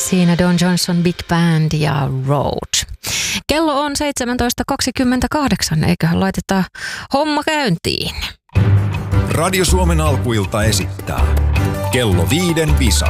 Siinä Don Johnson Big Band ja Road. Kello on 17.28, eiköhän laiteta homma käyntiin. Radio Suomen alkuilta esittää Kello 5 Visa.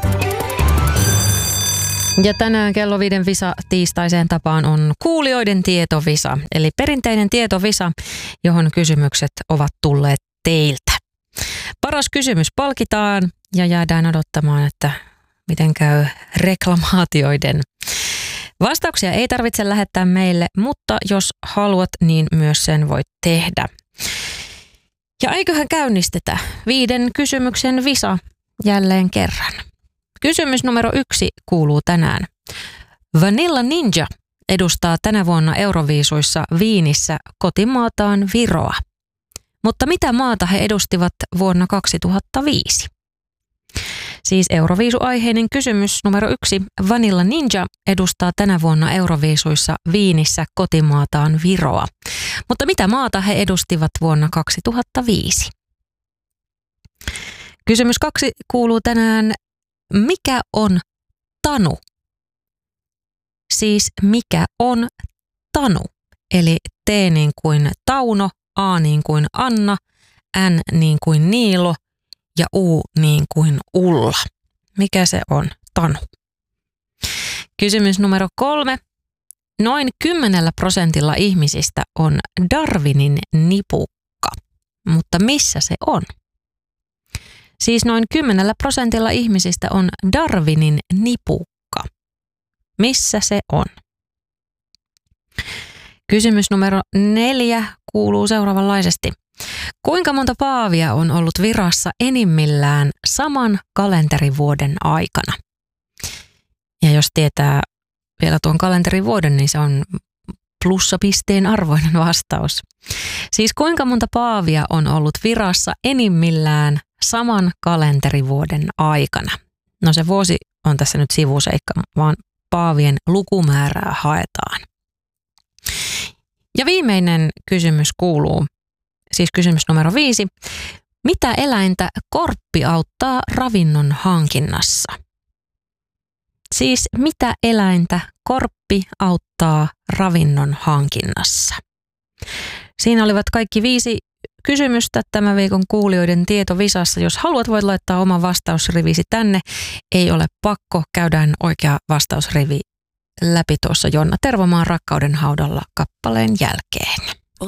Ja tänään Kello 5 Visa tiistaiseen tapaan on kuulijoiden tietovisa, eli perinteinen tietovisa, johon kysymykset ovat tulleet teiltä. Paras kysymys palkitaan ja jäädään odottamaan, että miten käy reklamaatioiden. Vastauksia ei tarvitse lähettää meille, mutta jos haluat, niin myös sen voit tehdä. Ja eiköhän käynnistetä 5 kysymyksen visa jälleen kerran. Kysymys numero 1 kuuluu tänään. Vanilla Ninja edustaa tänä vuonna Euroviisuissa Wienissä kotimaataan Viroa. Mutta mitä maata he edustivat vuonna 2005? Siis Euroviisu-aiheinen kysymys numero 1. Vanilla Ninja edustaa tänä vuonna Euroviisuissa Wienissä kotimaataan Viroa. Mutta mitä maata he edustivat vuonna 2005? Kysymys 2 kuuluu tänään. Mikä on tanu? Siis mikä on tanu? Eli T niin kuin Tauno, A niin kuin Anna, N niin kuin Niilo ja U niin kuin Ulla. Mikä se on tanu? Kysymys numero 3. Noin 10% ihmisistä on Darwinin nipukka, mutta missä se on? Siis noin 10% ihmisistä on Darwinin nipukka. Missä se on? Kysymys numero 4 kuuluu seuraavanlaisesti. Kuinka monta paavia on ollut virassa enimmillään saman kalenterivuoden aikana? Ja jos tietää vielä tuon kalenterivuoden, niin se on plussapisteen arvoinen vastaus. Siis kuinka monta paavia on ollut virassa enimmillään saman kalenterivuoden aikana? No se vuosi on tässä nyt sivuseikka, vaan paavien lukumäärää haetaan. Ja viimeinen kysymys kuuluu, siis kysymys numero 5. Mitä eläintä korppi auttaa ravinnon hankinnassa? Siis mitä eläintä korppi auttaa ravinnon hankinnassa? Siinä olivat kaikki 5 kysymystä tämän viikon kuulijoiden tietovisassa. Jos haluat, voit laittaa oman vastausrivisi tänne. Ei ole pakko. Käydään oikea vastausrivi läpi tuossa Jonna Tervomaan Rakkauden haudalla kappaleen jälkeen.